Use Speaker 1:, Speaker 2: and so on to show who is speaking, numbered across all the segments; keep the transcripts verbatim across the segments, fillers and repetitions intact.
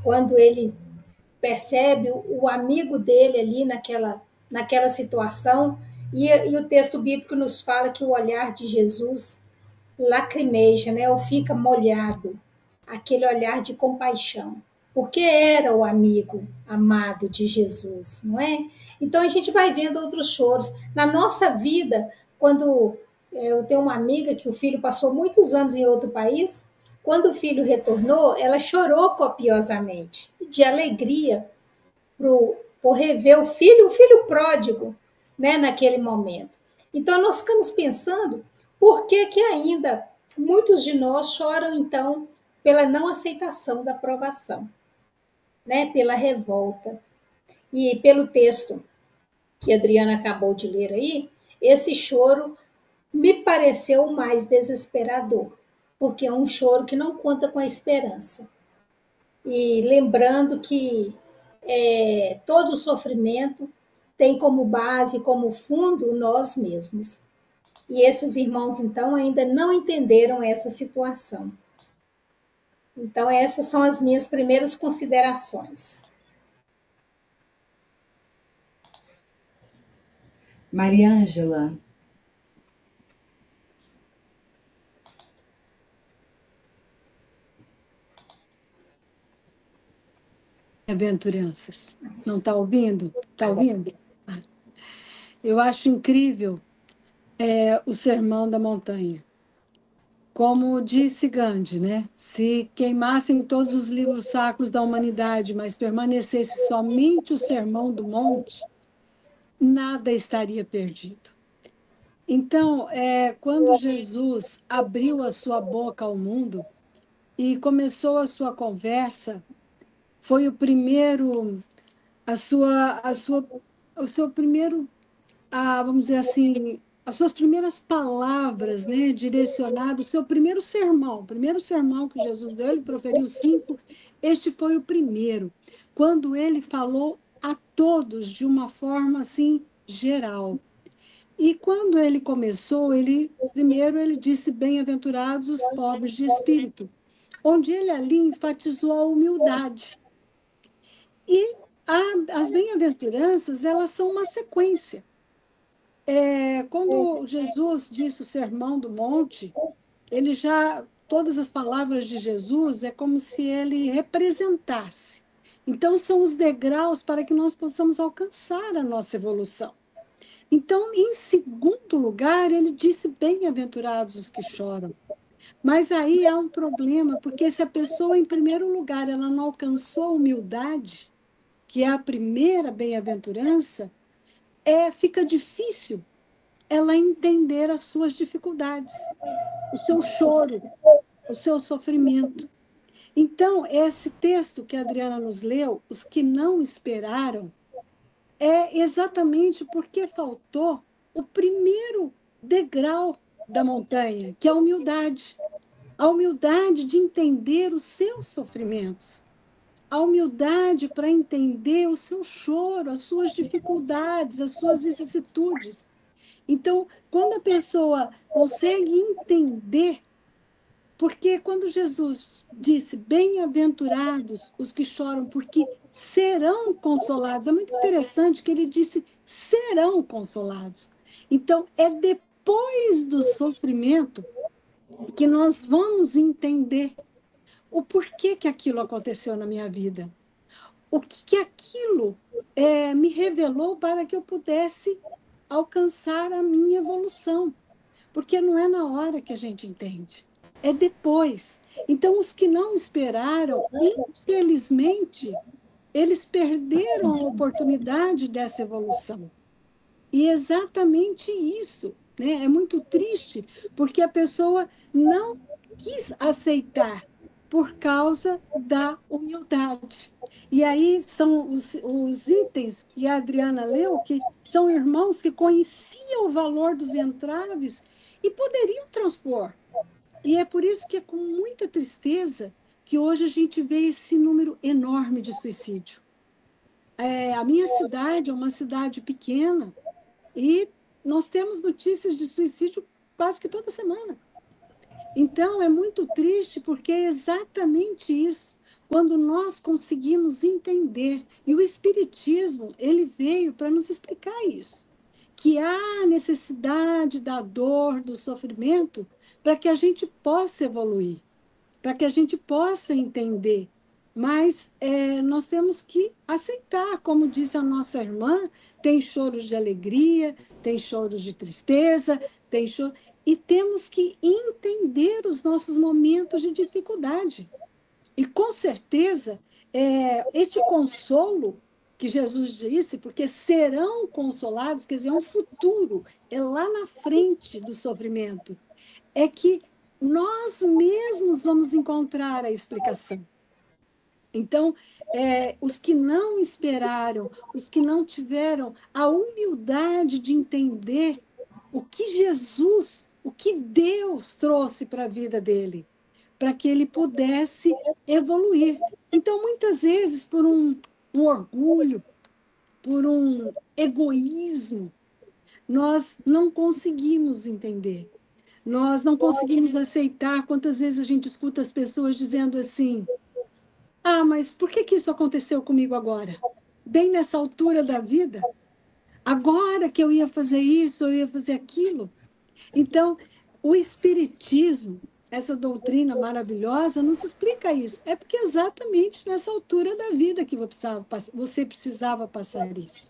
Speaker 1: quando ele percebe o amigo dele ali naquela, naquela situação, e, e o texto bíblico nos fala que o olhar de Jesus lacrimeja, né, ou fica molhado, aquele olhar de compaixão, porque era o amigo amado de Jesus, não é? Então a gente vai vendo outros choros. Na nossa vida, quando eu tenho uma amiga que o filho passou muitos anos em outro país, quando o filho retornou, ela chorou copiosamente, de alegria por, por rever o filho, o filho pródigo, né, naquele momento. Então nós ficamos pensando por que que ainda muitos de nós choram então pela não aceitação da aprovação, né, pela revolta. E pelo texto que a Adriana acabou de ler aí, esse choro me pareceu mais desesperador, porque é um choro que não conta com a esperança. E lembrando que é, todo sofrimento tem como base, como fundo, nós mesmos. E esses irmãos, então, ainda não entenderam essa situação. Então, essas são as minhas primeiras considerações.
Speaker 2: Mariângela.
Speaker 3: Aventuranças. Não está ouvindo? Está ouvindo? Eu acho incrível é, o Sermão da Montanha. Como disse Gandhi, né? Se queimassem todos os livros sacros da humanidade, mas permanecesse somente o Sermão do Monte, nada estaria perdido. Então, é, quando Jesus abriu a sua boca ao mundo e começou a sua conversa, foi o primeiro, a sua, a sua, o seu primeiro, ah, vamos dizer assim, as suas primeiras palavras, né, direcionado, o seu primeiro sermão, o primeiro sermão que Jesus deu, ele proferiu cinco, este foi o primeiro, quando ele falou a todos de uma forma assim geral. E quando ele começou, ele primeiro ele disse bem-aventurados os pobres de espírito, onde ele ali enfatizou a humildade. E a, as bem-aventuranças, elas são uma sequência. É, quando Jesus disse o Sermão do Monte, ele já, todas as palavras de Jesus é como se ele representasse. Então, são os degraus para que nós possamos alcançar a nossa evolução. Então, em segundo lugar, ele disse: bem-aventurados os que choram. Mas aí há um problema, porque se a pessoa, em primeiro lugar, ela não alcançou a humildade, que é a primeira bem-aventurança, é, fica difícil ela entender as suas dificuldades, o seu choro, o seu sofrimento. Então, esse texto que a Adriana nos leu, os que não esperaram, é exatamente porque faltou o primeiro degrau da montanha, que é a humildade. A humildade de entender os seus sofrimentos. A humildade para entender o seu choro, as suas dificuldades, as suas vicissitudes. Então, quando a pessoa consegue entender, porque quando Jesus disse, bem-aventurados os que choram, porque serão consolados, é muito interessante que ele disse, serão consolados. Então, é depois do sofrimento que nós vamos entender o porquê que aquilo aconteceu na minha vida. O que, que aquilo é, me revelou para que eu pudesse alcançar a minha evolução. Porque não é na hora que a gente entende, é depois. Então, os que não esperaram, infelizmente, eles perderam a oportunidade dessa evolução. E exatamente isso, né? É muito triste, porque a pessoa não quis aceitar por causa da humildade. E aí são os, os itens que a Adriana leu, que são irmãos que conheciam o valor dos entraves e poderiam transpor. E é por isso que é com muita tristeza que hoje a gente vê esse número enorme de suicídio. É, a minha cidade é uma cidade pequena, e nós temos notícias de suicídio quase que toda semana. Então, é muito triste porque é exatamente isso. quando nós conseguimos entender. E o Espiritismo, ele veio para nos explicar isso, que há necessidade da dor, do sofrimento, para que a gente possa evoluir, para que a gente possa entender. Mas é, nós temos que aceitar, como disse a nossa irmã, tem choros de alegria, tem choros de tristeza, tem choro... e temos que entender os nossos momentos de dificuldade. E com certeza, é, este consolo que Jesus disse, porque serão consolados, quer dizer, é um futuro, é lá na frente do sofrimento, é que nós mesmos vamos encontrar a explicação. Então, é, os que não esperaram, os que não tiveram a humildade de entender o que Jesus, o que Deus trouxe para a vida dele, para que ele pudesse evoluir. Então, muitas vezes, por um, um orgulho, por um egoísmo, nós não conseguimos entender. Nós não conseguimos aceitar. Quantas vezes a gente escuta as pessoas dizendo assim: ah, mas por que que isso aconteceu comigo agora? Bem nessa altura da vida? Agora que eu ia fazer isso, eu ia fazer aquilo? Então, o Espiritismo, essa doutrina maravilhosa, nos explica isso. É porque é exatamente nessa altura da vida que você precisava passar isso.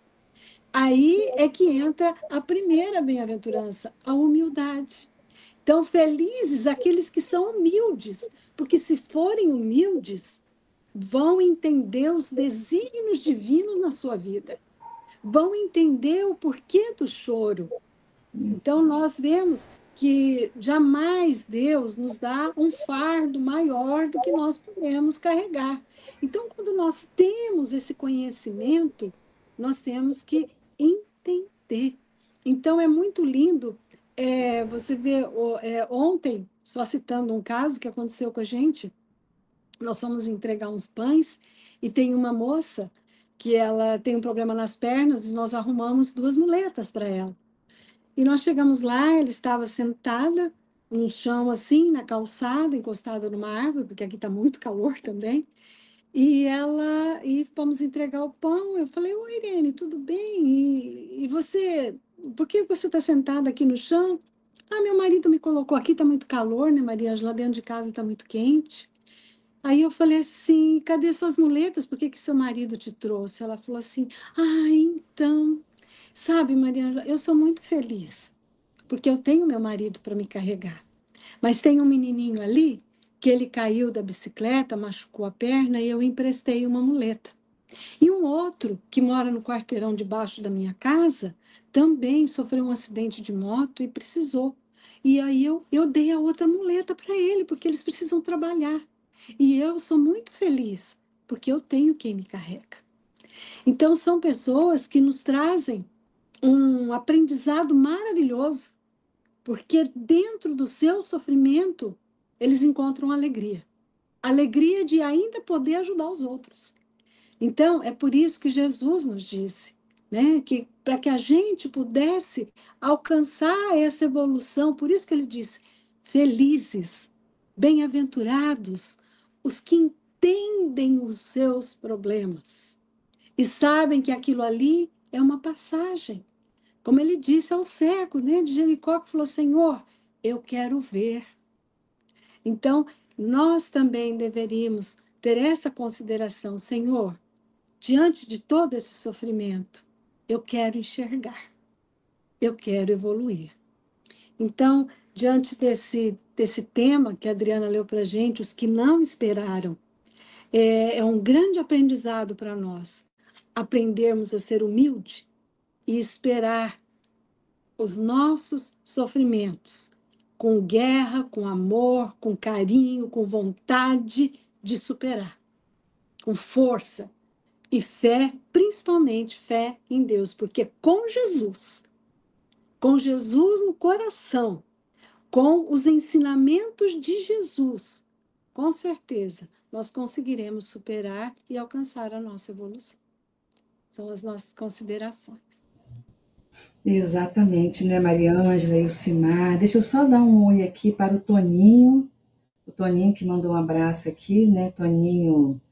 Speaker 3: Aí é que entra a primeira bem-aventurança, a humildade. Então, felizes aqueles que são humildes, porque se forem humildes, vão entender os desígnios divinos na sua vida, vão entender o porquê do choro. Então, nós vemos que jamais Deus nos dá um fardo maior do que nós podemos carregar. Então, quando nós temos esse conhecimento, nós temos que entender. Então, é muito lindo. É, você vê, é, ontem, só citando um caso que aconteceu com a gente, nós fomos entregar uns pães e tem uma moça que ela tem um problema nas pernas e nós arrumamos duas muletas para ela. E nós chegamos lá, ela estava sentada no chão, assim, na calçada, encostada numa árvore, porque aqui está muito calor também. E ela, e fomos entregar o pão. Eu falei: oi, Irene, tudo bem? E, e você, por que você está sentada aqui no chão? Ah, meu marido me colocou aqui, está muito calor, né, Maria Ângela? Dentro de casa está muito quente. Aí eu falei assim: cadê suas muletas? Por que que seu marido te trouxe? Ela falou assim: ah, então, sabe, Maria Ângela, eu sou muito feliz porque eu tenho meu marido para me carregar. Mas tem um menininho ali que ele caiu da bicicleta, machucou a perna e eu emprestei uma muleta. E um outro que mora no quarteirão debaixo da minha casa também sofreu um acidente de moto e precisou. E aí eu, eu dei a outra muleta para ele, porque eles precisam trabalhar. E eu sou muito feliz, porque eu tenho quem me carrega. Então, são pessoas que nos trazem um aprendizado maravilhoso, porque dentro do seu sofrimento, eles encontram alegria. Alegria de ainda poder ajudar os outros. Então, é por isso que Jesus nos disse, né, que para que a gente pudesse alcançar essa evolução, por isso que ele disse: felizes, bem-aventurados os que entendem os seus problemas e sabem que aquilo ali é uma passagem. Como ele disse ao cego, né, de Jericó, que falou: Senhor, eu quero ver. Então, nós também deveríamos ter essa consideração: Senhor, diante de todo esse sofrimento, eu quero enxergar, eu quero evoluir. Então, diante desse, desse tema que a Adriana leu para a gente, os que não esperaram, é, é um grande aprendizado para nós, aprendermos a ser humilde e esperar os nossos sofrimentos com guerra, com amor, com carinho, com vontade de superar, com força e fé, principalmente fé em Deus, porque com Jesus, com Jesus no coração, com os ensinamentos de Jesus, com certeza nós conseguiremos superar e alcançar a nossa evolução. São as nossas considerações.
Speaker 2: Exatamente, né, Maria Ângela e o Simar. Deixa eu só dar um oi aqui para o Toninho, o Toninho que mandou um abraço aqui, né, Toninho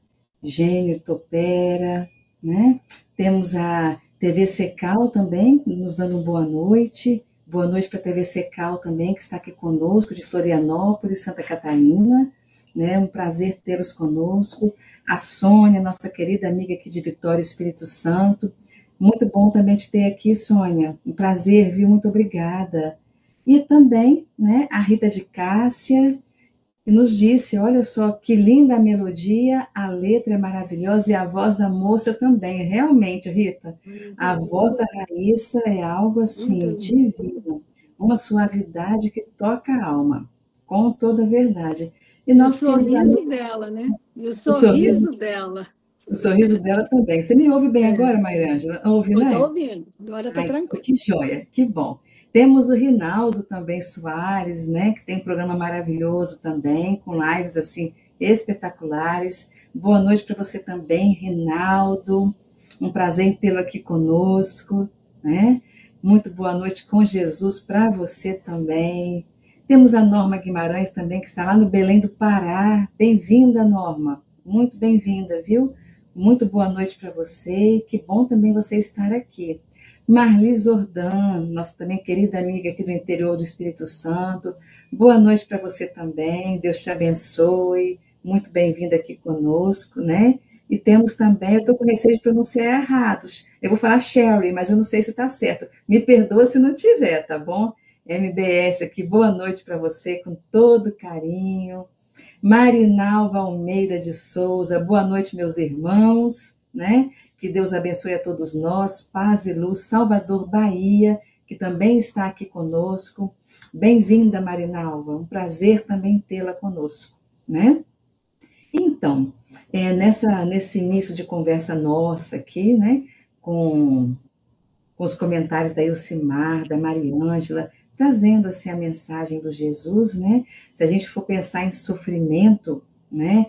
Speaker 2: Gênio Topera, né? Temos a T V Secal também, nos dando uma boa noite. Boa noite para a T V Secal também, que está aqui conosco, de Florianópolis, Santa Catarina. Né? Um prazer tê-los conosco. A Sônia, nossa querida amiga aqui de Vitória, Espírito Santo. Muito bom também te ter aqui, Sônia. Um prazer, viu? Muito obrigada. E também, né, a Rita de Cássia, que nos disse, olha só, que linda a melodia, a letra é maravilhosa e a voz da moça também. Realmente, Rita, a voz da Raíssa é algo assim, divino. Uma suavidade que toca a alma, com toda a verdade. E
Speaker 3: E o
Speaker 2: nosso querido
Speaker 3: sorriso
Speaker 2: amigo,
Speaker 3: dela, né? E o
Speaker 2: o sorriso,
Speaker 3: sorriso dela.
Speaker 2: o sorriso dela também. Você me ouve bem
Speaker 3: É.
Speaker 2: agora, Mayrângela? Ouve,
Speaker 3: Eu estou
Speaker 2: né?
Speaker 3: ouvindo, agora está
Speaker 2: Ai,
Speaker 3: tranquilo.
Speaker 2: que joia, que bom. Temos o Rinaldo também Soares, né, que tem um programa maravilhoso também, com lives assim espetaculares. Boa noite para você também, Rinaldo. Um prazer em tê-lo aqui conosco, né? Muito boa noite com Jesus para você também. Temos a Norma Guimarães também, que está lá no Belém do Pará. Bem-vinda, Norma. Muito bem-vinda, viu? Muito boa noite para você. Que bom também você estar aqui. Marli Zordan, nossa também querida amiga aqui do interior do Espírito Santo. Boa noite para você também, Deus te abençoe. Muito bem-vinda aqui conosco, né? E temos também, eu estou com receio de pronunciar errados. Eu vou falar Sherry, mas eu não sei se está certo. Me perdoa se não tiver, tá bom? M B S aqui, boa noite para você, com todo carinho. Marinalva Almeida de Souza, boa noite, meus irmãos, né? Que Deus abençoe a todos nós, paz e luz, Salvador, Bahia, que também está aqui conosco. Bem-vinda, Marinalva, um prazer também tê-la conosco, né? Então, é, nessa, nesse início de conversa nossa aqui, né, com, com os comentários da Elcimar, da Mariângela, trazendo assim a mensagem do Jesus, né? Se a gente for pensar em sofrimento, né?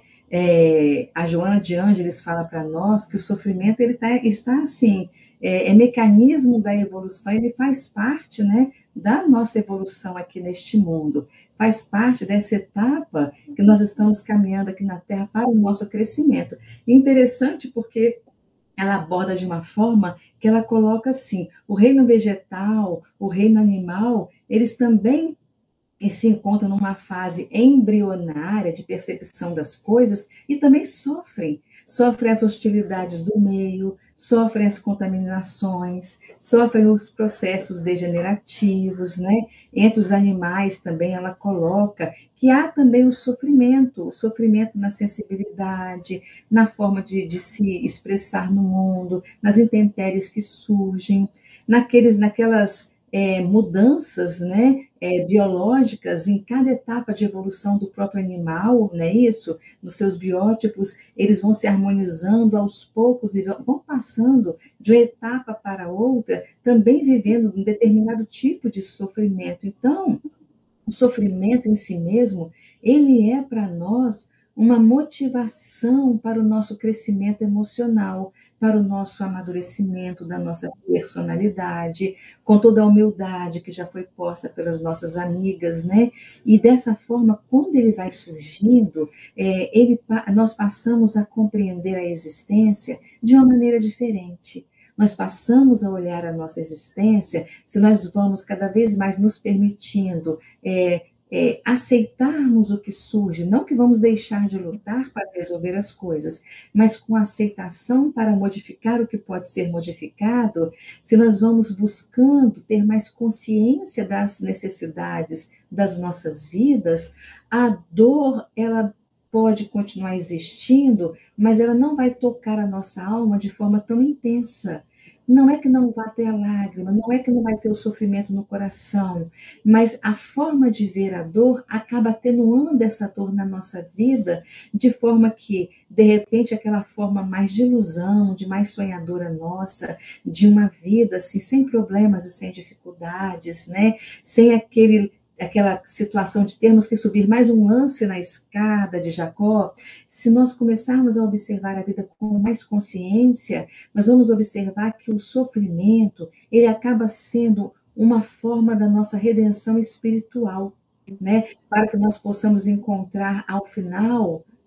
Speaker 2: É, a Joana de Ângeles fala para nós que o sofrimento ele tá, está assim, é, é mecanismo da evolução, ele faz parte, né, da nossa evolução aqui neste mundo, faz parte dessa etapa que nós estamos caminhando aqui na Terra para o nosso crescimento. E interessante porque ela aborda de uma forma que ela coloca assim, o reino vegetal, o reino animal, eles também se encontram numa fase embrionária de percepção das coisas e também sofrem. Sofrem as hostilidades do meio, sofrem as contaminações, sofrem os processos degenerativos, né? Entre os animais também ela coloca que há também o sofrimento, o sofrimento na sensibilidade, na forma de, de se expressar no mundo, nas intempéries que surgem, naqueles, naquelas é, mudanças, né, é, biológicas em cada etapa de evolução do próprio animal, não é isso? Nos seus biótipos, eles vão se harmonizando aos poucos e vão passando de uma etapa para outra, também vivendo um determinado tipo de sofrimento. Então, o sofrimento em si mesmo, ele é para nós uma motivação para o nosso crescimento emocional, para o nosso amadurecimento da nossa personalidade, com toda a humildade que já foi posta pelas nossas amigas, né? E dessa forma, quando ele vai surgindo, é, ele, nós passamos a compreender a existência de uma maneira diferente. Nós passamos a olhar a nossa existência, se nós vamos cada vez mais nos permitindo é, é, aceitarmos o que surge, não que vamos deixar de lutar para resolver as coisas, mas com aceitação para modificar o que pode ser modificado, se nós vamos buscando ter mais consciência das necessidades das nossas vidas, a dor, ela pode continuar existindo, mas ela não vai tocar a nossa alma de forma tão intensa. Não é que não vai ter a lágrima, não é que não vai ter o sofrimento no coração, mas a forma de ver a dor acaba atenuando essa dor na nossa vida, de forma que, de repente, aquela forma mais de ilusão, de mais sonhadora nossa, de uma vida assim, sem problemas e sem dificuldades, né? Sem aquele aquela situação de termos que subir mais um lance na escada de Jacó, se nós começarmos a observar a vida com mais consciência, nós vamos observar que o sofrimento, ele acaba sendo uma forma da nossa redenção espiritual, né? Para que nós possamos encontrar ao final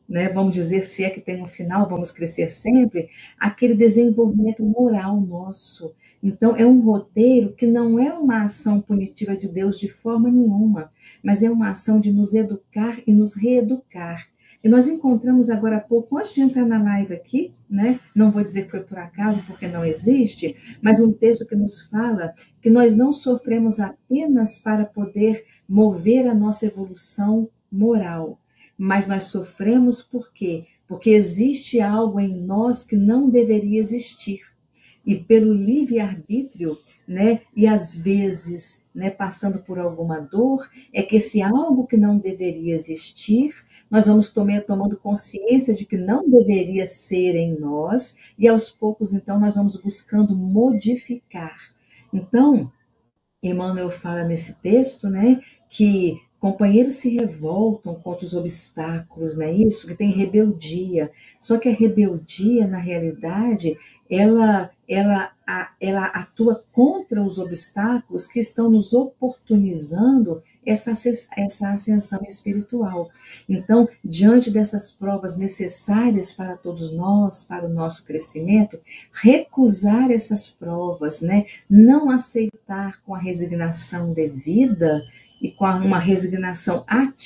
Speaker 2: né, vamos dizer, se é que tem um final, vamos crescer sempre, aquele desenvolvimento moral nosso. Então, é um roteiro que não é uma ação punitiva de Deus de forma nenhuma, mas é uma ação de nos educar e nos reeducar. E nós encontramos agora há pouco, antes de entrar na live aqui, né? Não vou dizer que foi por acaso, porque não existe, mas um texto que nos fala que nós não sofremos apenas para poder mover a nossa evolução moral, mas nós sofremos por quê? Porque existe algo em nós que não deveria existir. E pelo livre-arbítrio, né, e às vezes, né, passando por alguma dor, é que esse algo que não deveria existir, nós vamos tomar, tomando consciência de que não deveria ser em nós, e aos poucos, então, nós vamos buscando modificar. Então, Emmanuel fala nesse texto, né, que companheiros se revoltam contra os obstáculos, não é isso? Que tem rebeldia. Só que a rebeldia, na realidade, ela, ela, ela atua contra os obstáculos que estão nos oportunizando essa, essa ascensão espiritual. Então, diante dessas provas necessárias para todos nós, para o nosso crescimento, recusar essas provas, né? Não aceitar com a resignação devida e com uma resignação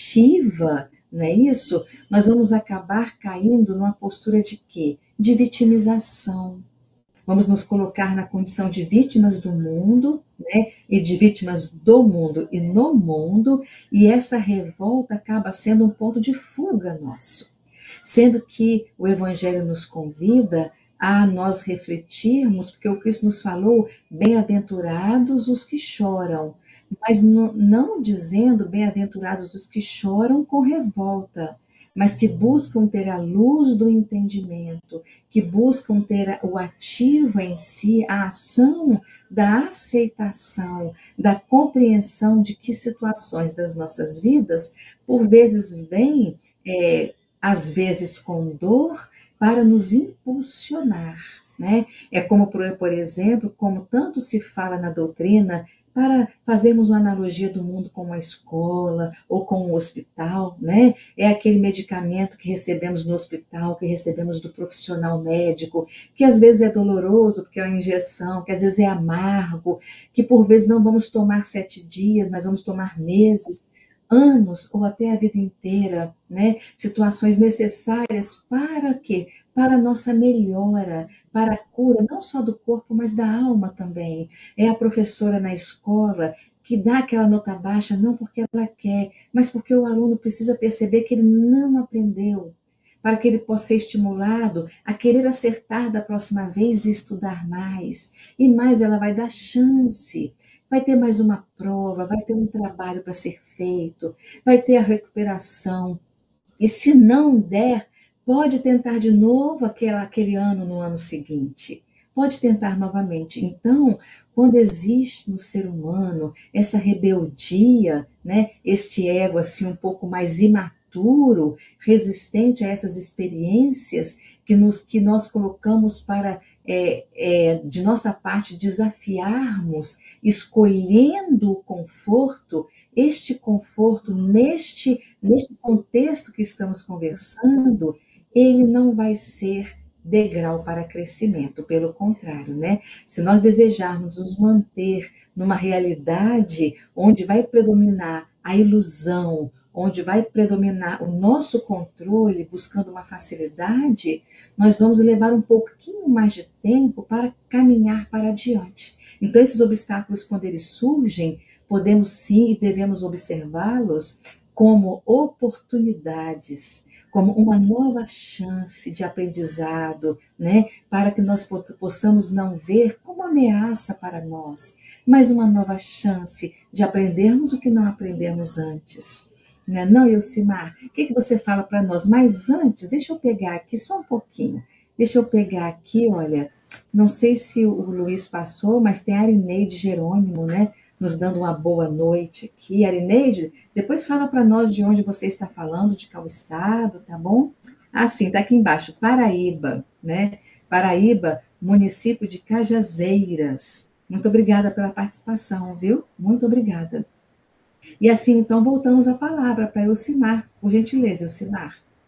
Speaker 2: ativa, não é isso? Nós vamos acabar caindo numa postura de quê? De vitimização. Vamos nos colocar na condição de vítimas do mundo, né? E de vítimas do mundo e no mundo, e essa revolta acaba sendo um ponto de fuga nosso. Sendo que o Evangelho nos convida a nós refletirmos, porque o Cristo nos falou, bem-aventurados os que choram, mas não, não dizendo bem-aventurados os que choram com revolta, mas que buscam ter a luz do entendimento, que buscam ter o ativo em si, a ação da aceitação, da compreensão de que situações das nossas vidas, por vezes vêm, é, às vezes com dor, para nos impulsionar, né? É como, por, por exemplo, como tanto se fala na doutrina, para fazermos uma analogia do mundo com uma escola ou com um hospital, né? É aquele medicamento que recebemos no hospital, que recebemos do profissional médico, que às vezes é doloroso, porque é uma injeção, que às vezes é amargo, que por vezes não vamos tomar sete dias, mas vamos tomar meses, anos ou até a vida inteira, né? Situações necessárias para quê? Para a nossa melhora, para a cura, não só do corpo, mas da alma também. É a professora na escola que dá aquela nota baixa, não porque ela quer, mas porque o aluno precisa perceber que ele não aprendeu, para que ele possa ser estimulado a querer acertar da próxima vez e estudar mais. E mais, ela vai dar chance. Vai ter mais uma prova, vai ter um trabalho para ser feito, vai ter a recuperação. E se não der, pode tentar de novo aquele, aquele ano no ano seguinte. Pode tentar novamente. Então, quando existe no ser humano essa rebeldia, né, este ego assim um pouco mais imaturo, resistente a essas experiências que, nos, que nós colocamos para, é, é, de nossa parte, desafiarmos, escolhendo o conforto, este conforto, neste, neste contexto que estamos conversando, ele não vai ser degrau para crescimento, pelo contrário, né? Se nós desejarmos nos manter numa realidade onde vai predominar a ilusão, onde vai predominar o nosso controle, buscando uma facilidade, nós vamos levar um pouquinho mais de tempo para caminhar para adiante. Então, esses obstáculos, quando eles surgem, podemos sim e devemos observá-los como oportunidades, como uma nova chance de aprendizado, né? Para que nós possamos não ver como ameaça para nós, mas uma nova chance de aprendermos o que não aprendemos antes. Né? Não, Elcimar, o que, que você fala para nós? Mas antes, deixa eu pegar aqui só um pouquinho. Deixa eu pegar aqui, olha, não sei se o Luiz passou, mas tem a Arineide Jerônimo, né? Nos dando uma boa noite aqui. Arineide, depois fala para nós de onde você está falando, de qual estado, tá bom? Ah, sim, está aqui embaixo, Paraíba, né? Paraíba, município de Cajazeiras. Muito obrigada pela participação, viu? Muito obrigada. E assim, então, voltamos a palavra para Elcimar, por gentileza, Elcimar.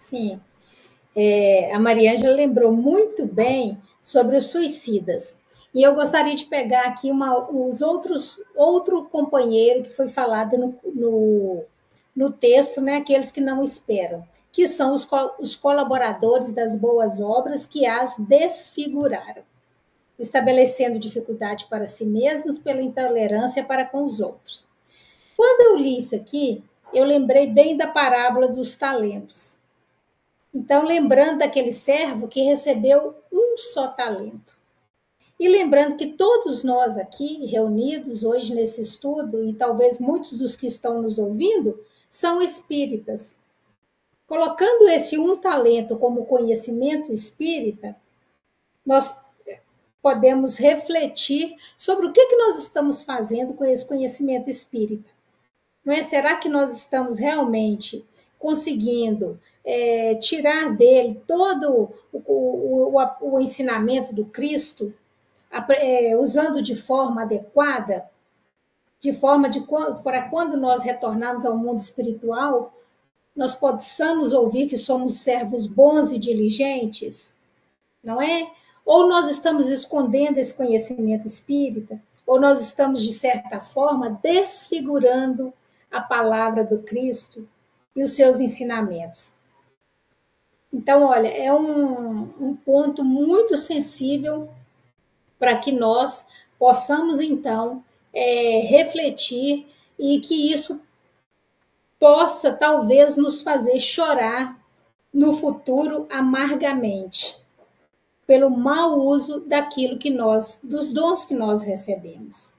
Speaker 1: Sim. É, a Mariângela lembrou muito bem sobre os suicidas. E eu gostaria de pegar aqui uma, os outros, outro companheiro que foi falado no, no, no texto, né, aqueles que não esperam, que são os, os colaboradores das boas obras que as desfiguraram, estabelecendo dificuldade para si mesmos pela intolerância para com os outros. Quando eu li isso aqui, eu lembrei bem da parábola dos talentos. Então, lembrando daquele servo que recebeu um só talento. E lembrando que todos nós aqui, reunidos hoje nesse estudo, e talvez muitos dos que estão nos ouvindo, são espíritas. Colocando esse um talento como conhecimento espírita, nós podemos refletir sobre o que, que nós estamos fazendo com esse conhecimento espírita. Não é? Será que nós estamos realmente conseguindo é, tirar dele todo o, o, o, o ensinamento do Cristo, é, usando de forma adequada, de forma de para quando nós retornarmos ao mundo espiritual, nós possamos ouvir que somos servos bons e diligentes, não é? Ou nós estamos escondendo esse conhecimento espírita, ou nós estamos, de certa forma, desfigurando a palavra do Cristo e os seus ensinamentos. Então, olha, é um, um ponto muito sensível para que nós possamos, então, é, refletir e que isso possa, talvez, nos fazer chorar no futuro amargamente pelo mau uso daquilo que nós, dos dons que nós recebemos.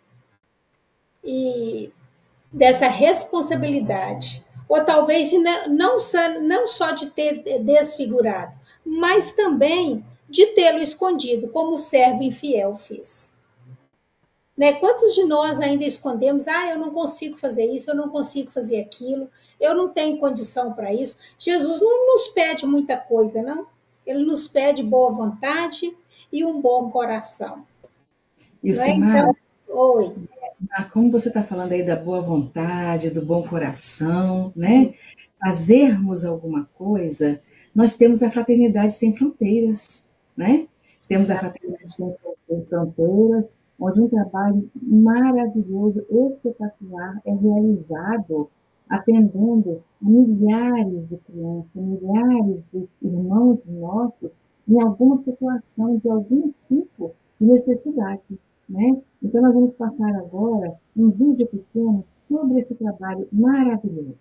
Speaker 1: E dessa responsabilidade, ou talvez de não, não só de ter desfigurado, mas também de tê-lo escondido, como o servo infiel fez. Né? Quantos de nós ainda escondemos? Ah, eu não consigo fazer isso, eu não consigo fazer aquilo, eu não tenho condição para isso. Jesus não nos pede muita coisa, não. Ele nos pede boa vontade e um bom coração.
Speaker 2: E o Simar,
Speaker 1: então, oi.
Speaker 2: Como você está falando aí da boa vontade, do bom coração, né? Fazermos alguma coisa, nós temos a Fraternidade Sem Fronteiras, né? Temos a Fraternidade Sem Fronteiras, onde um trabalho maravilhoso, espetacular, é realizado atendendo milhares de crianças, milhares de irmãos nossos em alguma situação de algum tipo de necessidade, né? Então, nós vamos passar agora um vídeo pequeno sobre esse trabalho maravilhoso.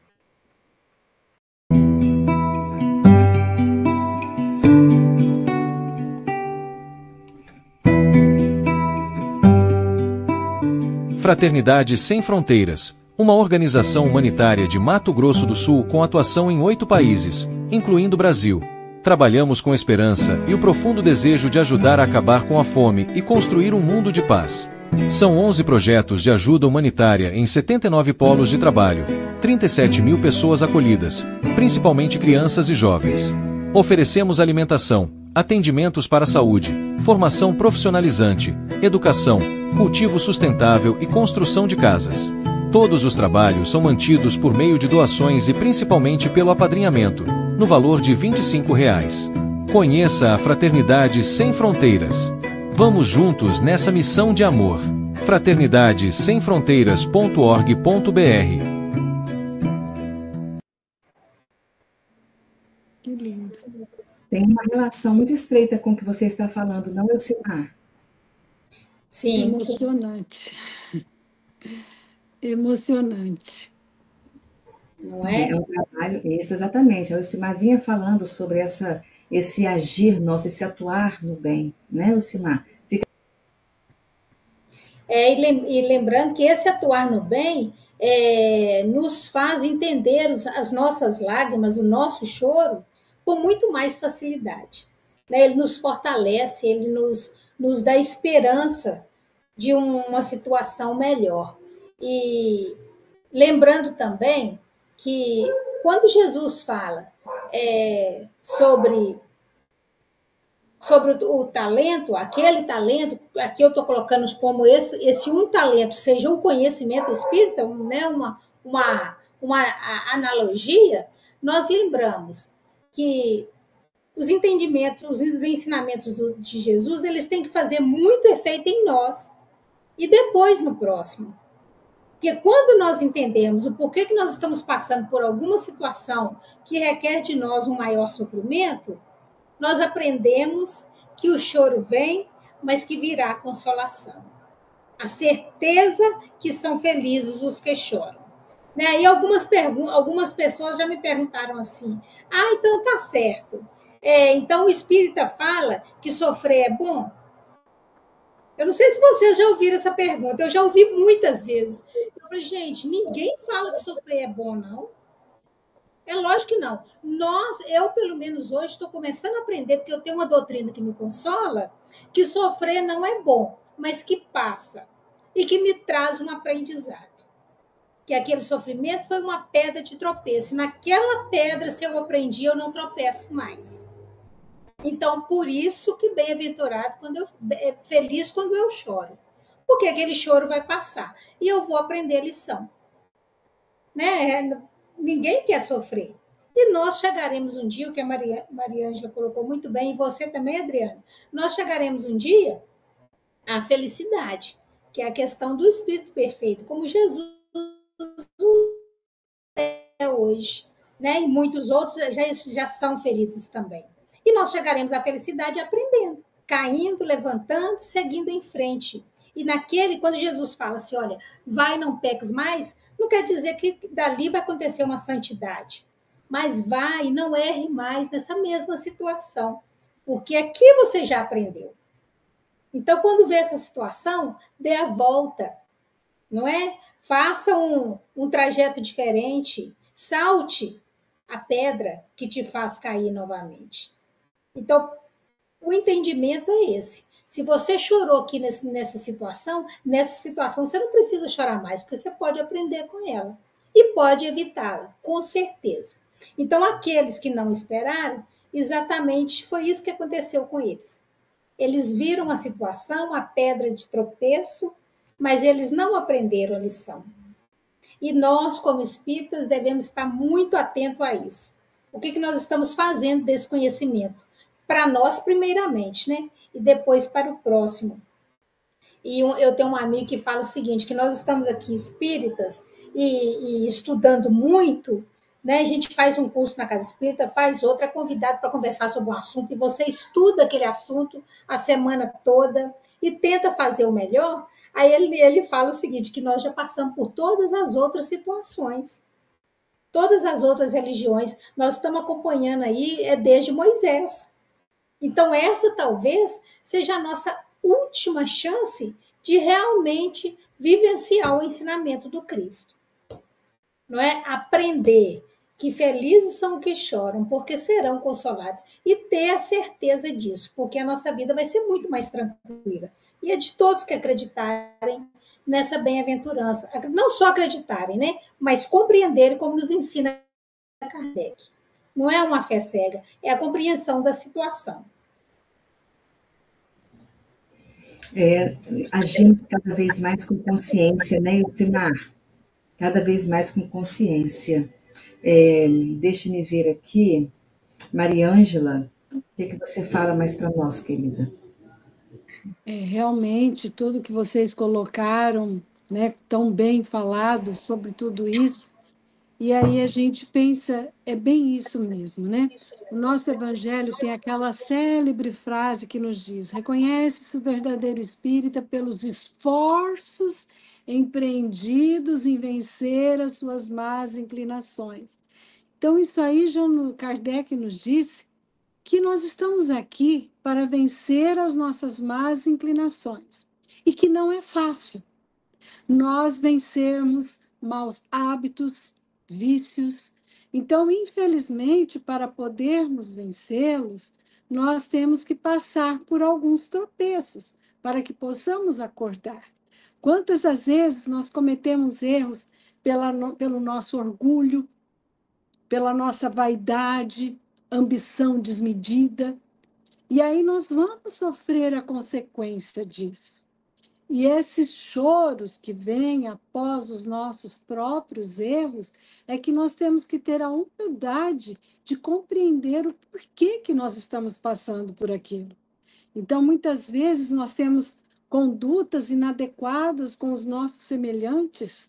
Speaker 4: Fraternidade Sem Fronteiras, uma organização humanitária de Mato Grosso do Sul com atuação em oito países, incluindo o Brasil. Trabalhamos com esperança e o profundo desejo de ajudar a acabar com a fome e construir um mundo de paz. São onze projetos de ajuda humanitária em setenta e nove polos de trabalho, trinta e sete mil pessoas acolhidas, principalmente crianças e jovens. Oferecemos alimentação, atendimentos para a saúde, formação profissionalizante, educação, cultivo sustentável e construção de casas. Todos os trabalhos são mantidos por meio de doações e principalmente pelo apadrinhamento, no valor de vinte e cinco reais. Conheça a Fraternidade Sem Fronteiras. Vamos juntos nessa missão de amor. fraternidade sem fronteiras ponto org ponto br.
Speaker 3: Que lindo.
Speaker 2: Tem uma relação muito estreita com o que você está falando, não, Elcimar?
Speaker 1: Sim.
Speaker 3: Emocionante. Emocionante.
Speaker 1: Não é?
Speaker 2: É um trabalho, isso exatamente. A Elcimar vinha falando sobre essa, esse agir nosso, esse atuar no bem, né, Elcimar? Fica...
Speaker 1: É, e lembrando que esse atuar no bem é, nos faz entender as nossas lágrimas, o nosso choro, com muito mais facilidade. Né? Ele nos fortalece, ele nos, nos dá esperança de uma situação melhor. E lembrando também que quando Jesus fala é, sobre, sobre o, o talento, aquele talento, aqui eu estou colocando como esse, esse um talento seja um conhecimento espírita, né, uma, uma, uma analogia, nós lembramos que os entendimentos, os ensinamentos do, de Jesus, eles têm que fazer muito efeito em nós e depois no próximo. Porque quando nós entendemos o porquê que nós estamos passando por alguma situação que requer de nós um maior sofrimento, nós aprendemos que o choro vem, mas que virá a consolação. A certeza que são felizes os que choram. Né? E algumas, pergun- algumas pessoas já me perguntaram assim, ah, então tá certo. É, então o espírita fala que sofrer é bom? Eu não sei se vocês já ouviram essa pergunta, eu já ouvi muitas vezes. Eu falei, gente, ninguém fala que sofrer é bom, não. É lógico que não. Nós, eu pelo menos hoje, estou começando a aprender, porque eu tenho uma doutrina que me consola, que sofrer não é bom, mas que passa e que me traz um aprendizado. Que aquele sofrimento foi uma pedra de tropeço. E naquela pedra, se eu aprendi, eu não tropeço mais. Então, por isso que bem-aventurado, quando eu, feliz quando eu choro. Porque aquele choro vai passar. E eu vou aprender a lição. Né? Ninguém quer sofrer. E nós chegaremos um dia, o que a Maria, Maria Ângela colocou muito bem, e você também, Adriana, nós chegaremos um dia à felicidade, que é a questão do Espírito perfeito, como Jesus é hoje, né? E muitos outros já, já são felizes também. E nós chegaremos à felicidade aprendendo, caindo, levantando, seguindo em frente. E naquele, quando Jesus fala assim, olha, vai, não peques mais, não quer dizer que dali vai acontecer uma santidade. Mas vai, não erre mais nessa mesma situação. Porque aqui você já aprendeu. Então, quando vê essa situação, dê a volta, não é? Faça um, um trajeto diferente, salte a pedra que te faz cair novamente. Então, o entendimento é esse. Se você chorou aqui nesse, nessa situação, nessa situação você não precisa chorar mais, porque você pode aprender com ela e pode evitá-la, com certeza. Então, aqueles que não esperaram, exatamente foi isso que aconteceu com eles. Eles viram a situação, a pedra de tropeço, mas eles não aprenderam a lição. E nós, como espíritas, devemos estar muito atentos a isso. O que, que nós estamos fazendo desse conhecimento? Para nós, primeiramente, né? E depois para o próximo. E eu tenho um amigo que fala o seguinte, que nós estamos aqui espíritas e, e estudando muito, né? A gente faz um curso na Casa Espírita, faz outro, é convidado para conversar sobre um assunto, e você estuda aquele assunto a semana toda e tenta fazer o melhor. Aí ele, ele fala o seguinte, que nós já passamos por todas as outras situações, todas as outras religiões, nós estamos acompanhando aí é desde Moisés. Então, essa talvez seja a nossa última chance de realmente vivenciar o ensinamento do Cristo. Não é? Aprender que felizes são os que choram, porque serão consolados. E ter a certeza disso, porque a nossa vida vai ser muito mais tranquila. E é de todos que acreditarem nessa bem-aventurança. Não só acreditarem, né? Mas compreenderem como nos ensina Kardec. Não é uma fé cega, é a compreensão da situação.
Speaker 2: É, agindo cada vez mais com consciência, né, Elzimar? Cada vez mais com consciência. É, deixe-me ver aqui, Maria Ângela, o que, que você fala mais para nós, querida?
Speaker 3: É, realmente, tudo que vocês colocaram, né, tão bem falado sobre tudo isso, e aí a gente pensa, é bem isso mesmo, né? O nosso evangelho tem aquela célebre frase que nos diz: reconhece-se o verdadeiro espírita pelos esforços empreendidos em vencer as suas más inclinações. Então, isso aí já no Kardec nos disse que nós estamos aqui para vencer as nossas más inclinações e que não é fácil nós vencermos maus hábitos, vícios. Então, infelizmente, para podermos vencê-los, nós temos que passar por alguns tropeços para que possamos acordar. Quantas as vezes nós cometemos erros pela, pelo nosso orgulho, pela nossa vaidade, ambição desmedida, e aí nós vamos sofrer a consequência disso. E esses choros que vêm após os nossos próprios erros, é que nós temos que ter a humildade de compreender o porquê que nós estamos passando por aquilo. Então, muitas vezes, nós temos condutas inadequadas com os nossos semelhantes,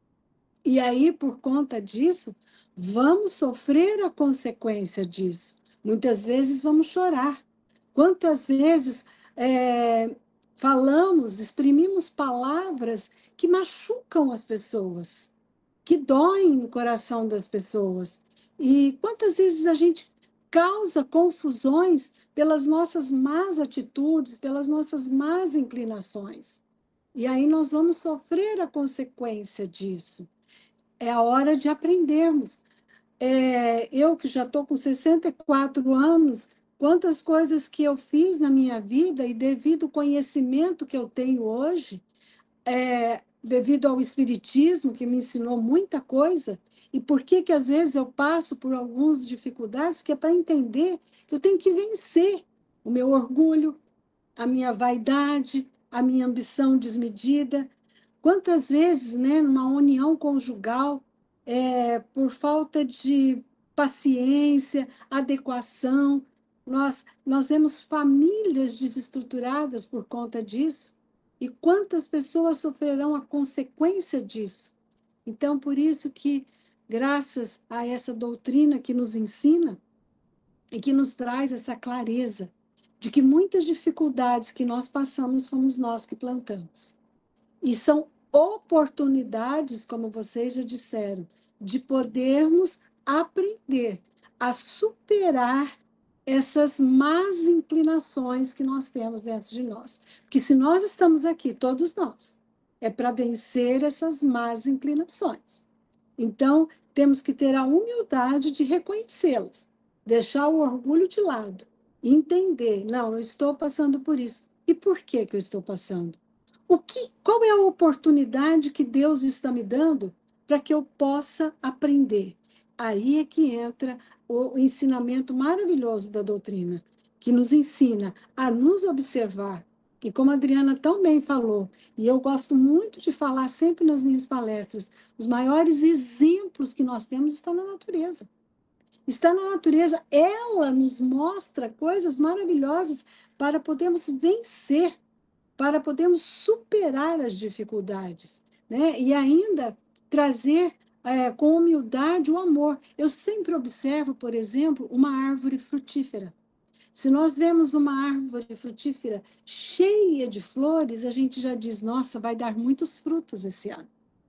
Speaker 3: e aí, por conta disso, vamos sofrer a consequência disso. Muitas vezes vamos chorar. Quantas vezes é, falamos, exprimimos palavras que machucam as pessoas, que doem no coração das pessoas. E quantas vezes a gente causa confusões pelas nossas más atitudes, pelas nossas más inclinações. E aí nós vamos sofrer a consequência disso. É a hora de aprendermos. É, eu que já estou com sessenta e quatro anos, quantas coisas que eu fiz na minha vida e devido ao conhecimento que eu tenho hoje, é, devido ao espiritismo que me ensinou muita coisa, e por que que às vezes eu passo por algumas dificuldades, que é para entender que eu tenho que vencer o meu orgulho, a minha vaidade, a minha ambição desmedida. Quantas vezes, né, numa união conjugal, é, por falta de paciência, adequação, nós, nós vemos famílias desestruturadas por conta disso, e quantas pessoas sofrerão a consequência disso? Então, por isso que, graças a essa doutrina que nos ensina e que nos traz essa clareza de que muitas dificuldades que nós passamos fomos nós que plantamos. E são oportunidades, como vocês já disseram, de podermos aprender a superar essas más inclinações que nós temos dentro de nós. Porque se nós estamos aqui, todos nós, é para vencer essas más inclinações. Então, temos que ter a humildade de reconhecê-las, deixar o orgulho de lado, entender, não, eu estou passando por isso. E por que que eu estou passando? O que, qual é a oportunidade que Deus está me dando para que eu possa aprender? Aí é que entra o ensinamento maravilhoso da doutrina, que nos ensina a nos observar. E como a Adriana tão bem falou, e eu gosto muito de falar sempre nas minhas palestras, os maiores exemplos que nós temos estão na natureza. Está na natureza, ela nos mostra coisas maravilhosas para podermos vencer, para podermos superar as dificuldades, né? E ainda trazer é, com humildade o amor. Eu sempre observo, por exemplo, uma árvore frutífera. Se nós vemos uma árvore frutífera cheia de flores, a gente já diz, nossa, vai dar muitos frutos esse ano.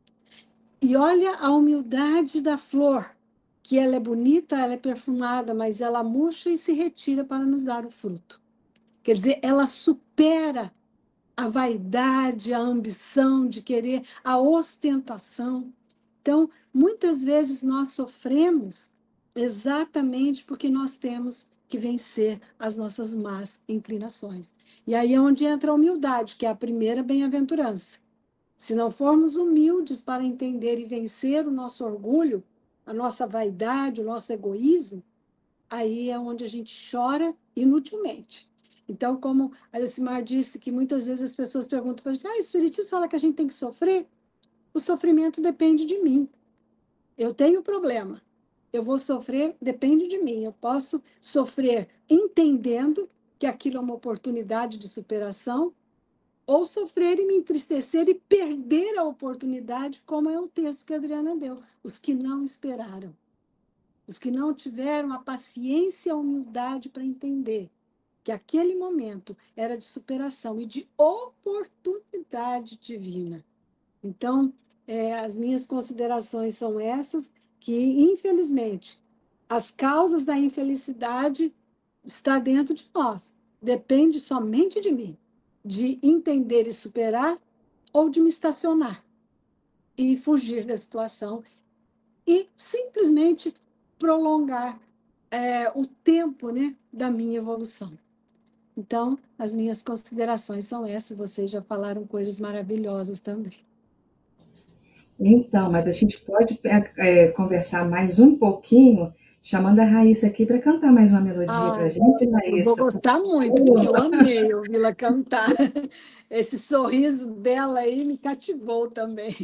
Speaker 3: E olha a humildade da flor, que ela é bonita, ela é perfumada, mas ela murcha e se retira para nos dar o fruto. Quer dizer, ela supera a vaidade, a ambição de querer, a ostentação. Então, muitas vezes nós sofremos exatamente porque nós temos que vencer as nossas más inclinações. E aí é onde entra a humildade, que é a primeira bem-aventurança. Se não formos humildes para entender e vencer o nosso orgulho, a nossa vaidade, o nosso egoísmo, aí é onde a gente chora inutilmente. Então, como a Elcimar disse, que muitas vezes as pessoas perguntam para a gente, ah, o Espiritismo fala que a gente tem que sofrer? O sofrimento depende de mim. Eu tenho problema. Eu vou sofrer, depende de mim. Eu posso sofrer entendendo que aquilo é uma oportunidade de superação, ou sofrer e me entristecer e perder a oportunidade, como é o texto que a Adriana deu. Os que não esperaram. Os que não tiveram a paciência e a humildade para entender que aquele momento era de superação e de oportunidade divina. Então, é, as minhas considerações são essas, que, infelizmente, as causas da infelicidade estão dentro de nós. Depende somente de mim, de entender e superar, ou de me estacionar e fugir da situação e simplesmente prolongar é, o tempo, né, da minha evolução. Então, as minhas considerações são essas. Vocês já falaram coisas maravilhosas também.
Speaker 2: Então, mas a gente pode é, conversar mais um pouquinho, chamando a Raíssa aqui para cantar mais uma melodia para a gente,
Speaker 3: Eu vou
Speaker 2: Raíssa.
Speaker 3: gostar muito, porque eu amei ouvi-la cantar. Esse sorriso dela aí me cativou também.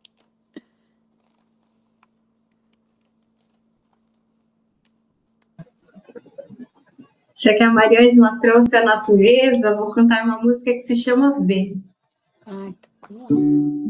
Speaker 5: Já que a Mariângela trouxe a natureza, vou cantar uma música que se chama Ver.
Speaker 3: Ai, tá bom.